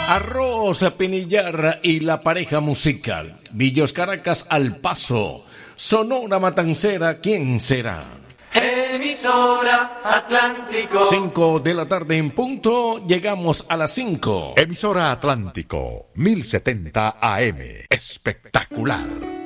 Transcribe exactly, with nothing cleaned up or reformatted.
Arroz, Pinillar y la pareja musical. Villos Caracas al paso. Sonora Matancera, ¿quién será? Emisora Atlántico. Cinco de la tarde en punto, llegamos a las cinco. Emisora Atlántico, mil setenta A M. Espectacular.